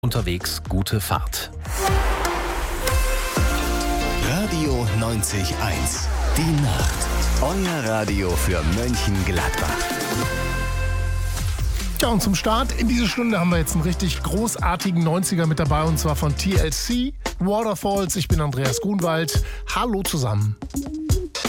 Unterwegs gute Fahrt. Radio 90.1. Die Nacht. Euer Radio für Mönchengladbach. Ja, und zum Start in diese Stunde haben wir jetzt einen richtig großartigen 90er mit dabei, und zwar von TLC, Waterfalls. Ich bin Andreas Grunwald. Hallo zusammen.